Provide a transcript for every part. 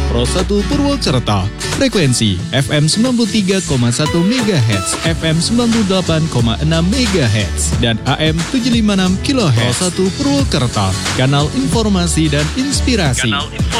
Pro 1 Purwokerto. Frekuensi FM 93,1 MHz, FM 98,6 MHz, dan AM 756 kHz. Pro 1 Purwokerto, kanal informasi dan inspirasi.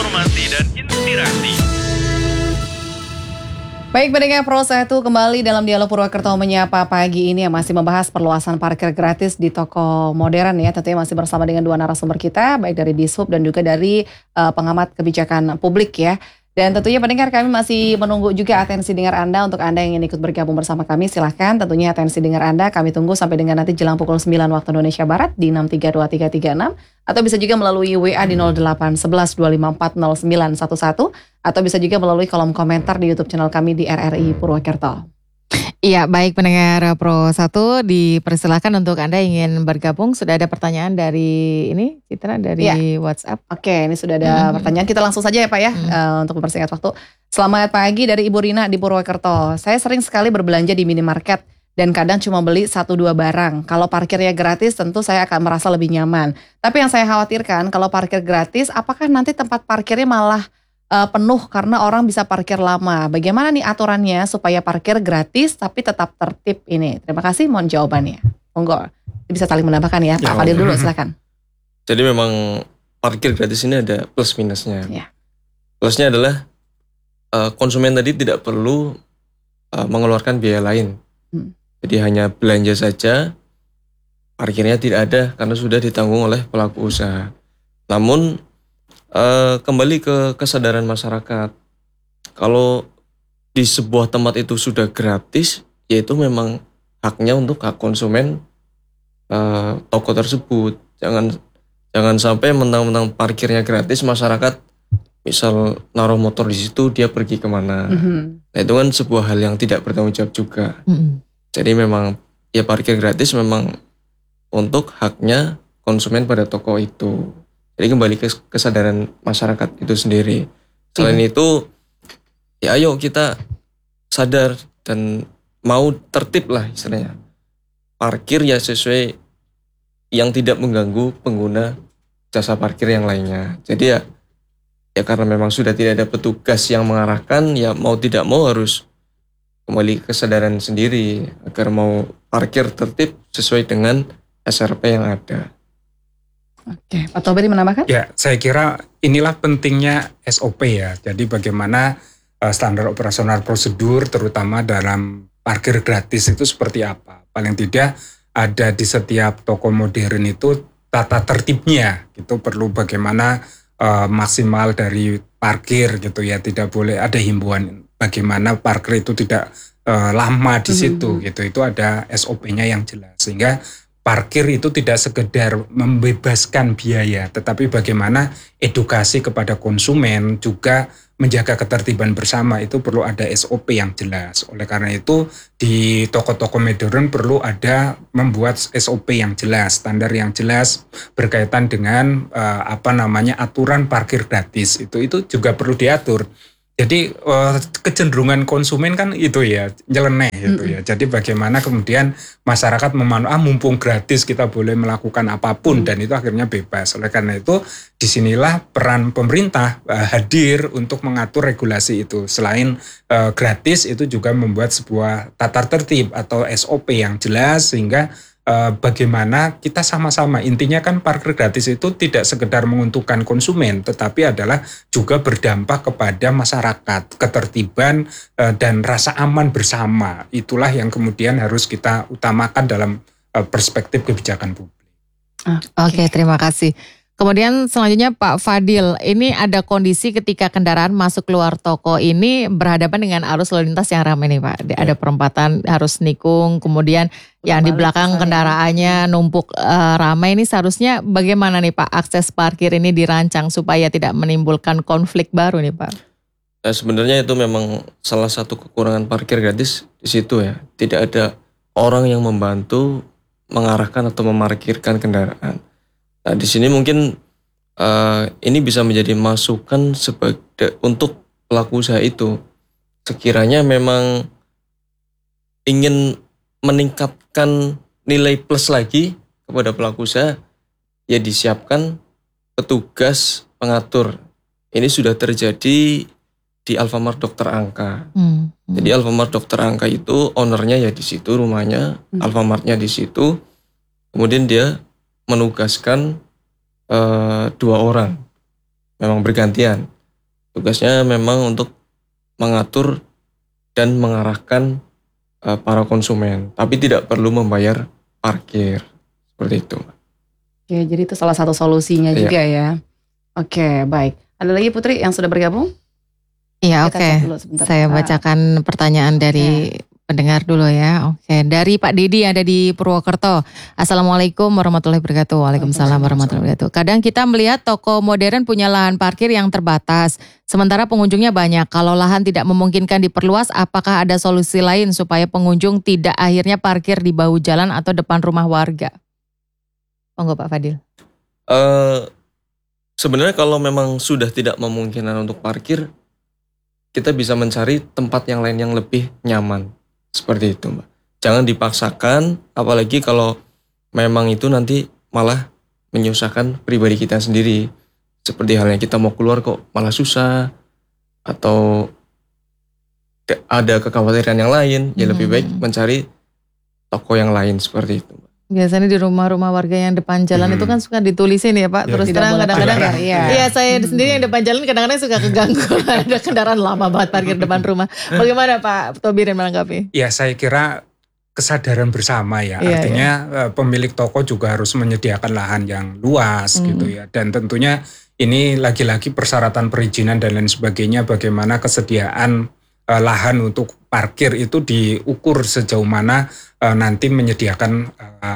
Baik, pendengar Pro 1 kembali dalam Dialog Purwokerto Menyapa pagi ini yang masih membahas perluasan parkir gratis di toko modern ya. Tentunya masih bersama dengan dua narasumber kita, baik dari Dishub dan juga dari pengamat kebijakan publik ya. Dan tentunya pendengar, kami masih menunggu juga atensi dengar Anda. Untuk Anda yang ingin ikut bergabung bersama kami, silahkan tentunya atensi dengar Anda. Kami tunggu sampai dengan nanti jelang pukul 9 waktu Indonesia Barat di 6323336. Atau bisa juga melalui WA di 081125400911. Atau bisa juga melalui kolom komentar di YouTube channel kami di RRI Purwokerto. Iya, baik pendengar Pro 1, dipersilakan untuk Anda ingin bergabung. Sudah ada pertanyaan dari ini, Citra, dari WhatsApp. Oke, ini sudah ada pertanyaan. Kita langsung saja ya Pak ya, untuk mempersingkat waktu. Selamat pagi dari Ibu Rina di Purwokerto. Saya sering sekali berbelanja di minimarket dan kadang cuma beli 1-2 barang. Kalau parkirnya gratis tentu saya akan merasa lebih nyaman. Tapi yang saya khawatirkan kalau parkir gratis, apakah nanti tempat parkirnya malah penuh karena orang bisa parkir lama. Bagaimana nih aturannya supaya parkir gratis tapi tetap tertib ini? Terima kasih, mohon jawabannya. Monggo, bisa saling menambahkan ya. Pak Fadil dulu silakan. Jadi memang parkir gratis ini ada plus minusnya. Ya. Plusnya adalah konsumen tadi tidak perlu mengeluarkan biaya lain. Jadi hanya belanja saja, parkirnya tidak ada karena sudah ditanggung oleh pelaku usaha. Namun kembali ke kesadaran masyarakat. Kalau di sebuah tempat itu sudah gratis, yaitu memang haknya untuk hak konsumen toko tersebut. Jangan sampai mentang-mentang parkirnya gratis, masyarakat misal naruh motor di situ, dia pergi kemana. Nah, itu kan sebuah hal yang tidak bertanggung jawab juga. Jadi memang ya parkir gratis memang untuk haknya konsumen pada toko itu. Jadi kembali ke kesadaran masyarakat itu sendiri. Selain itu, ya ayo kita sadar dan mau tertib lah istilahnya. Parkir ya sesuai yang tidak mengganggu pengguna jasa parkir yang lainnya. Jadi ya karena memang sudah tidak ada petugas yang mengarahkan, ya mau tidak mau harus kembali ke kesadaran sendiri agar mau parkir tertib sesuai dengan SRP yang ada. Oke, Pak Toberi menambahkan? Ya, saya kira inilah pentingnya SOP ya. Jadi bagaimana standar operasional prosedur terutama dalam parkir gratis itu seperti apa. Paling tidak ada di setiap toko modern itu tata tertibnya. Itu perlu bagaimana maksimal dari parkir gitu ya. Tidak boleh ada himbauan bagaimana parkir itu tidak lama di situ gitu. Itu ada SOP-nya yang jelas. Sehingga parkir itu tidak sekedar membebaskan biaya, tetapi bagaimana edukasi kepada konsumen juga menjaga ketertiban bersama, itu perlu ada SOP yang jelas. Oleh karena itu di toko-toko modern perlu ada membuat SOP yang jelas, standar yang jelas berkaitan dengan aturan parkir gratis. Itu juga perlu diatur. Jadi kecenderungan konsumen kan itu ya, nyeleneh gitu ya. Jadi bagaimana kemudian masyarakat mumpung gratis kita boleh melakukan apapun dan itu akhirnya bebas. Oleh karena itu disinilah peran pemerintah hadir untuk mengatur regulasi itu. Selain gratis, itu juga membuat sebuah tata tertib atau SOP yang jelas sehingga bagaimana kita sama-sama, intinya kan parkir gratis itu tidak sekedar menguntungkan konsumen, tetapi adalah juga berdampak kepada masyarakat, ketertiban dan rasa aman bersama. Itulah yang kemudian harus kita utamakan dalam perspektif kebijakan publik. Oke, terima kasih. Kemudian selanjutnya Pak Fadil, ini ada kondisi ketika kendaraan masuk keluar toko ini berhadapan dengan arus lalu lintas yang ramai nih Pak. Ada perempatan harus nikung, kemudian yang di belakang kendaraannya numpuk ramai, ini seharusnya bagaimana nih Pak akses parkir ini dirancang supaya tidak menimbulkan konflik baru nih Pak? Nah, sebenarnya itu memang salah satu kekurangan parkir gratis di situ ya. Tidak ada orang yang membantu mengarahkan atau memarkirkan kendaraan. Nah, di sini mungkin ini bisa menjadi masukan untuk pelaku usaha itu. Sekiranya memang ingin meningkatkan nilai plus lagi kepada pelaku usaha, ya disiapkan petugas pengatur. Ini sudah terjadi di Alfamart Dokter Angka. Hmm. Jadi Alfamart Dokter Angka itu ownernya ya di situ rumahnya, Alfamartnya di situ. Kemudian dia menugaskan 2 orang, memang bergantian. Tugasnya memang untuk mengatur dan mengarahkan para konsumen, tapi tidak perlu membayar parkir seperti itu. Oke, jadi itu salah satu solusinya Iya. juga ya. Oke, baik. Ada lagi Putri yang sudah bergabung? Iya, Kita oke. cek dulu sebentar. Saya bacakan pertanyaan dari pendengar dulu ya. Oke, dari Pak Dedi ada di Purwokerto. Assalamualaikum warahmatullahi wabarakatuh. Waalaikumsalam warahmatullahi wabarakatuh. Kadang kita melihat toko modern punya lahan parkir yang terbatas, sementara pengunjungnya banyak. Kalau lahan tidak memungkinkan diperluas, apakah ada solusi lain supaya pengunjung tidak akhirnya parkir di bahu jalan atau depan rumah warga? Monggo Pak Fadil. Sebenarnya kalau memang sudah tidak memungkinkan untuk parkir, kita bisa mencari tempat yang lain yang lebih nyaman. Seperti itu, Mbak. Jangan dipaksakan, apalagi kalau memang itu nanti malah menyusahkan pribadi kita sendiri. Seperti halnya kita mau keluar kok malah susah, atau ada kekhawatiran yang lain, ya lebih baik mencari toko yang lain seperti itu, Mbak. Biasanya di rumah-rumah warga yang depan jalan itu kan suka ditulisin ya Pak. Terus Tidak terang boleh kadang-kadang parkir, iya. iya saya sendiri yang depan jalan kadang-kadang suka keganggu. Ada kendaraan lama banget parkir depan rumah. Bagaimana Pak Tobirin menanggapi? Ya saya kira kesadaran bersama ya. Iya, Artinya pemilik toko juga harus menyediakan lahan yang luas gitu ya. Dan tentunya ini lagi-lagi persyaratan perizinan dan lain sebagainya, bagaimana kesediaan lahan untuk parkir itu diukur sejauh mana nanti menyediakan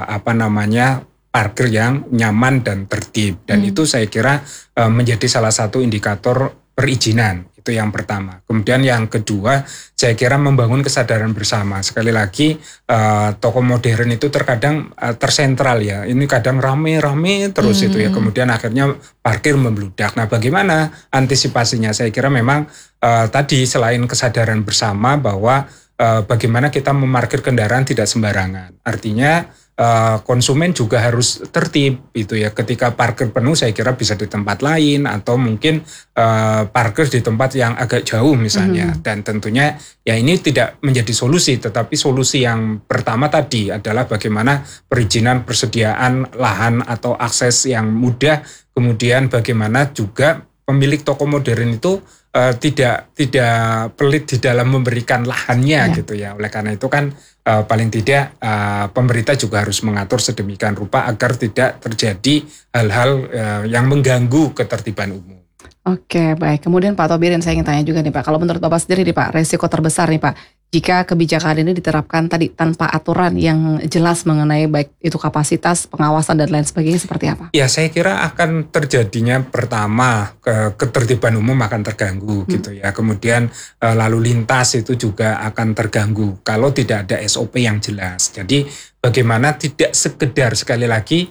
parkir yang nyaman dan tertib. Dan itu saya kira menjadi salah satu indikator perizinan. Itu yang pertama. Kemudian yang kedua, saya kira membangun kesadaran bersama. Sekali lagi, toko modern itu terkadang tersentral ya. Ini kadang rame-rame terus itu ya. Kemudian akhirnya parkir membludak. Nah, bagaimana antisipasinya? Saya kira memang tadi selain kesadaran bersama bahwa bagaimana kita memarkir kendaraan tidak sembarangan. Artinya konsumen juga harus tertib itu ya. Ketika parkir penuh saya kira bisa di tempat lain atau mungkin parkir di tempat yang agak jauh misalnya. Dan tentunya ya ini tidak menjadi solusi, tetapi solusi yang pertama tadi adalah bagaimana perizinan persediaan lahan atau akses yang mudah. Kemudian bagaimana juga pemilik toko modern itu tidak pelit di dalam memberikan lahannya gitu ya. Oleh karena itu kan paling tidak pemerintah juga harus mengatur sedemikian rupa agar tidak terjadi hal-hal yang mengganggu ketertiban umum. Oke, baik. Kemudian Pak Tobirin saya ingin tanya juga nih Pak, kalau menurut Bapak sendiri nih Pak, resiko terbesar nih Pak, jika kebijakan ini diterapkan tadi tanpa aturan yang jelas mengenai baik itu kapasitas, pengawasan dan lain sebagainya seperti apa? Ya saya kira akan terjadinya pertama ketertiban umum akan terganggu gitu ya. Kemudian lalu lintas itu juga akan terganggu kalau tidak ada SOP yang jelas. Jadi bagaimana tidak sekedar sekali lagi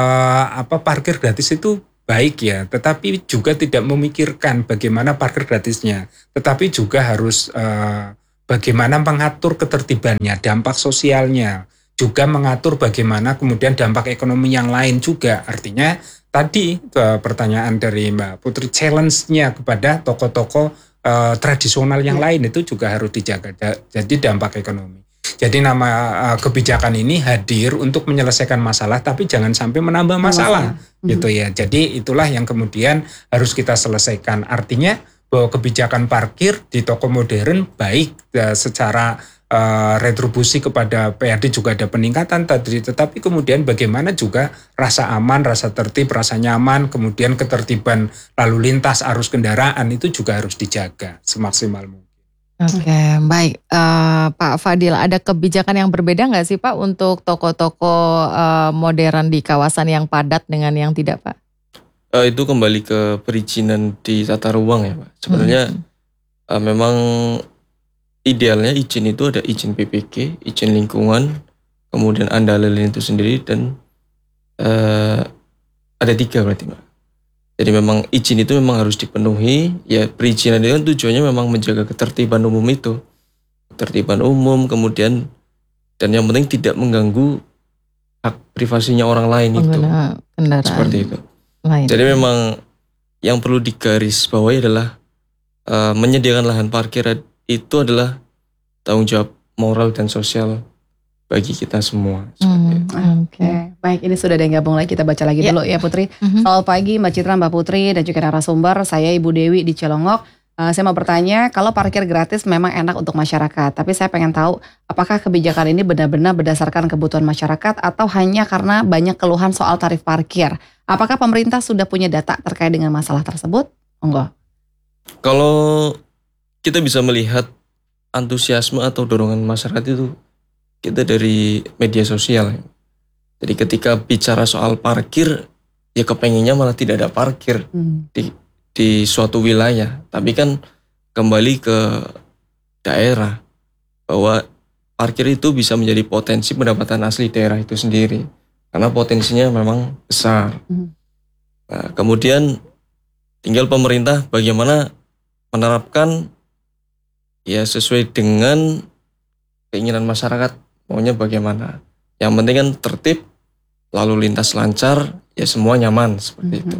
parkir gratis itu baik ya, tetapi juga tidak memikirkan bagaimana parkir gratisnya, tetapi juga harus bagaimana mengatur ketertibannya, dampak sosialnya, juga mengatur bagaimana kemudian dampak ekonomi yang lain juga. Artinya tadi pertanyaan dari Mbak Putri, challenge-nya kepada toko-toko tradisional yang lain itu juga harus dijaga. Jadi dampak ekonomi. Jadi kebijakan ini hadir untuk menyelesaikan masalah, tapi jangan sampai menambah masalah, gitu ya. Jadi itulah yang kemudian harus kita selesaikan. Artinya bahwa kebijakan parkir di toko modern baik secara retribusi kepada PRD juga ada peningkatan tadi, tetapi kemudian bagaimana juga rasa aman, rasa tertib, rasa nyaman, kemudian ketertiban lalu lintas arus kendaraan itu juga harus dijaga semaksimal mungkin. Oke, baik. Pak Fadil, ada kebijakan yang berbeda nggak sih Pak untuk toko-toko modern di kawasan yang padat dengan yang tidak Pak? Itu kembali ke perizinan di tata ruang ya Pak. Sebenarnya memang idealnya izin itu ada izin PPG, izin lingkungan, kemudian andalelin itu sendiri, dan ada 3 berarti Pak. Jadi memang izin itu memang harus dipenuhi. Ya perizinan itu kan tujuannya memang menjaga ketertiban umum itu. Ketertiban umum, kemudian dan yang penting tidak mengganggu hak privasinya orang lain itu. Kendaraan. Seperti itu. Lain. Jadi memang yang perlu digarisbawahi adalah menyediakan lahan parkir itu adalah tanggung jawab moral dan sosial bagi kita semua. Oke. Baik, ini sudah ada yang gabung lagi, kita baca lagi dulu ya Putri. Selamat pagi Mbak Citra, Mbak Putri, dan juga narasumber. Saya Ibu Dewi di Cilongok. Saya mau bertanya, kalau parkir gratis memang enak untuk masyarakat, tapi saya pengen tahu apakah kebijakan ini benar-benar berdasarkan kebutuhan masyarakat atau hanya karena banyak keluhan soal tarif parkir? Apakah pemerintah sudah punya data terkait dengan masalah tersebut? Enggak. Kalau kita bisa melihat antusiasme atau dorongan masyarakat itu kita dari media sosial. Jadi ketika bicara soal parkir, ya kepengennya malah tidak ada parkir di suatu wilayah. Tapi kan kembali ke daerah, bahwa parkir itu bisa menjadi potensi pendapatan asli daerah itu sendiri. Karena potensinya memang besar. Nah, kemudian tinggal pemerintah bagaimana menerapkan ya sesuai dengan keinginan masyarakat, maunya bagaimana. Yang penting kan tertib, lalu lintas lancar, ya semua nyaman seperti itu.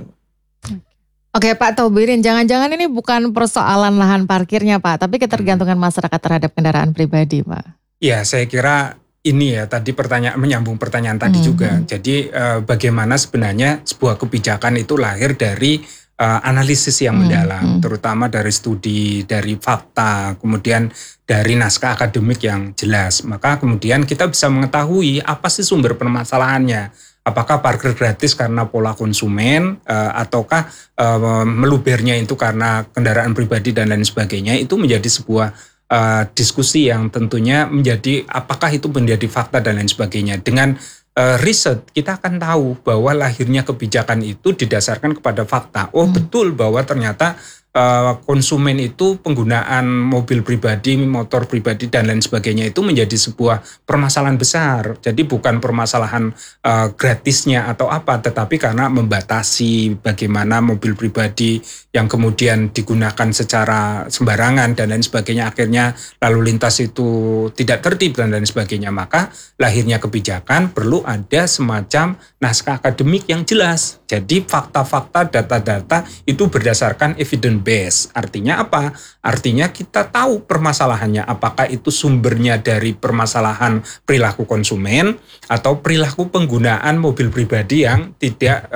Oke Pak Taubirin, jangan-jangan ini bukan persoalan lahan parkirnya Pak, tapi ketergantungan masyarakat terhadap kendaraan pribadi Pak. Ya, saya kira ini ya tadi menyambung pertanyaan tadi juga. Jadi bagaimana sebenarnya sebuah kebijakan itu lahir dari analisis yang mendalam, terutama dari studi, dari fakta, kemudian dari naskah akademik yang jelas. Maka kemudian kita bisa mengetahui apa sih sumber permasalahannya. Apakah parkir gratis karena pola konsumen, ataukah melubernya itu karena kendaraan pribadi dan lain sebagainya. Itu menjadi sebuah diskusi yang tentunya menjadi apakah itu menjadi fakta dan lain sebagainya. Dengan riset kita akan tahu bahwa lahirnya kebijakan itu didasarkan kepada fakta. Oh betul bahwa ternyata konsumen itu penggunaan mobil pribadi, motor pribadi dan lain sebagainya itu menjadi sebuah permasalahan besar. Jadi bukan permasalahan gratisnya atau apa, tetapi karena membatasi bagaimana mobil pribadi yang kemudian digunakan secara sembarangan dan lain sebagainya, akhirnya lalu lintas itu tidak tertib dan lain sebagainya. Maka lahirnya kebijakan perlu ada semacam naskah akademik yang jelas. Jadi fakta-fakta, data-data itu berdasarkan evidence base. Artinya apa? Artinya kita tahu permasalahannya. Apakah itu sumbernya dari permasalahan perilaku konsumen atau perilaku penggunaan mobil pribadi yang tidak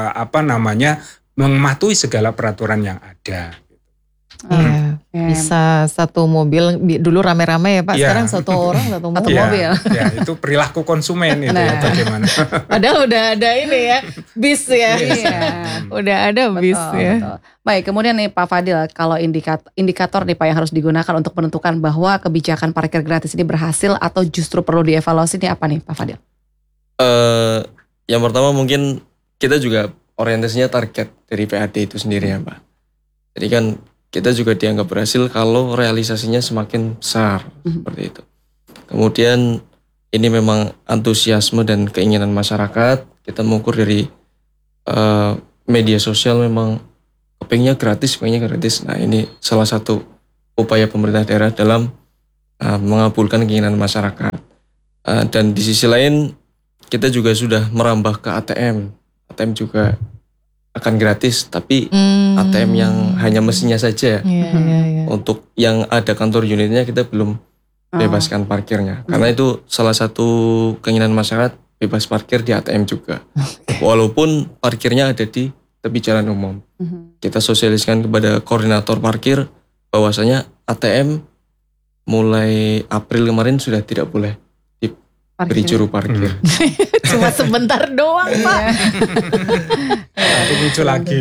mematuhi segala peraturan yang ada. Bisa satu mobil dulu rame-rame ya Pak, sekarang satu orang satu mobil. Ya, itu perilaku konsumen itu ya bagaimana. Padahal udah ada ini ya, bis ya. Udah ada bis ya. Betul. Baik, kemudian nih Pak Fadil, kalau indikator nih Pak yang harus digunakan untuk menentukan bahwa kebijakan parkir gratis ini berhasil atau justru perlu dievaluasi ini apa nih Pak Fadil? Yang pertama mungkin kita juga orientasinya target dari PAD itu sendiri ya Pak. Jadi kan kita juga dianggap berhasil kalau realisasinya semakin besar seperti itu. Kemudian ini memang antusiasme dan keinginan masyarakat. Kita mengukur dari media sosial memang pengennya gratis. Nah ini salah satu upaya pemerintah daerah dalam mengabulkan keinginan masyarakat. Dan di sisi lain kita juga sudah merambah ke ATM. ATM juga akan gratis, tapi ATM yang hanya mesinnya saja. Untuk yang ada kantor unitnya kita belum bebaskan parkirnya. Karena itu salah satu keinginan masyarakat, bebas parkir di ATM juga. Walaupun parkirnya ada di tepi jalan umum. Kita sosialisasikan kepada koordinator parkir bahwasanya ATM mulai April kemarin sudah tidak boleh diberi juru parkir. Cuma sebentar doang Pak. Nanti muncul lagi.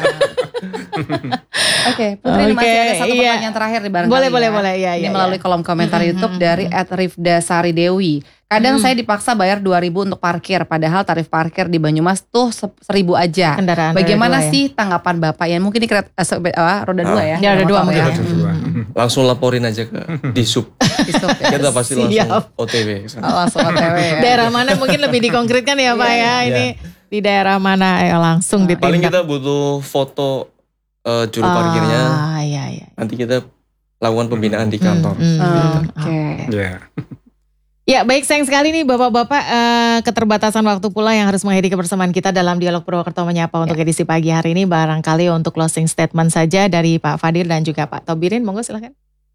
Oke, Putri ini masih ada satu pertanyaan terakhir di barangkali. Boleh. Ini melalui kolom komentar YouTube dari @rifdasari Dewi. Kadang saya dipaksa bayar 2.000 untuk parkir, padahal tarif parkir di Banyumas tuh 1.000 aja. Kendaraan Bagaimana roda sih tanggapan Bapak? Ya mungkin ini roda 2 ya. Ya roda 2 mungkin. Langsung laporin aja ke Disub. Kita pasti langsung OTW. Langsung OTW ya. Daerah mana mungkin lebih dikonkretkan ya Pak ya. Ini di daerah mana ayo langsung ditindak. Paling kita butuh foto juru parkirnya. Iya. Nanti kita lakukan pembinaan di kantor. Oke. Ya baik, sayang sekali nih Bapak-Bapak, keterbatasan waktu pula yang harus mengakhiri kebersamaan kita dalam Dialog Purwokerto Menyapa untuk edisi pagi hari ini. Barangkali untuk closing statement saja dari Pak Fadil dan juga Pak Tobirin, monggo silakan.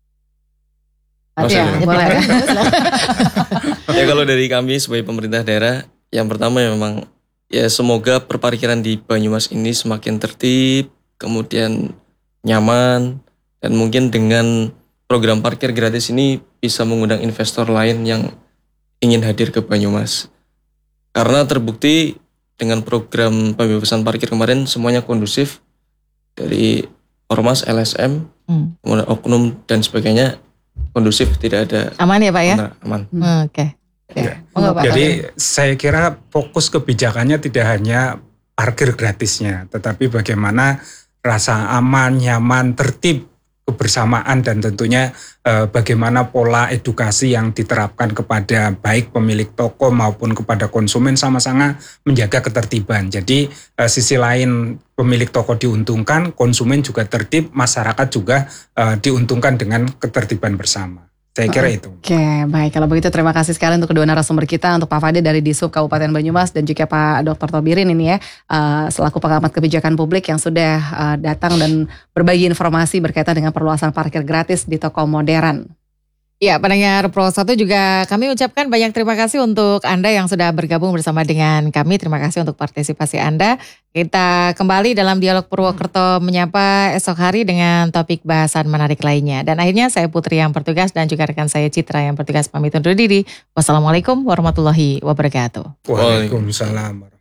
Ya, boleh. Ya kalau dari kami sebagai pemerintah daerah, yang pertama ya memang ya semoga perparkiran di Banyumas ini semakin tertib, kemudian nyaman, dan mungkin dengan program parkir gratis ini bisa mengundang investor lain yang ingin hadir ke Banyumas. Karena terbukti dengan program pembebasan parkir kemarin semuanya kondusif, dari Ormas, LSM, kemudian oknum dan sebagainya kondusif, tidak ada aman ya Pak ya? Aman. Oke. Ya. Pak. Jadi saya kira fokus kebijakannya tidak hanya parkir gratisnya, tetapi bagaimana rasa aman, nyaman, tertib, kebersamaan, dan tentunya bagaimana pola edukasi yang diterapkan kepada baik pemilik toko maupun kepada konsumen sama-sama menjaga ketertiban. Jadi sisi lain pemilik toko diuntungkan, konsumen juga tertib, masyarakat juga diuntungkan dengan ketertiban bersama. Saya kira itu. Oke, baik. Kalau begitu terima kasih sekali untuk kedua narasumber kita, untuk Pak Fadil dari Disub Kabupaten Banyumas dan juga Pak Dr. Tobirin ini ya, selaku pengamat kebijakan publik yang sudah datang dan berbagi informasi berkaitan dengan perluasan parkir gratis di toko modern. Ya, pendengar Pro 1 juga kami ucapkan banyak terima kasih untuk Anda yang sudah bergabung bersama dengan kami. Terima kasih untuk partisipasi Anda. Kita kembali dalam Dialog Purwokerto Menyapa esok hari dengan topik bahasan menarik lainnya. Dan akhirnya saya Putri yang bertugas dan juga rekan saya Citra yang bertugas pamit undur diri. Wassalamualaikum warahmatullahi wabarakatuh. Waalaikumsalam.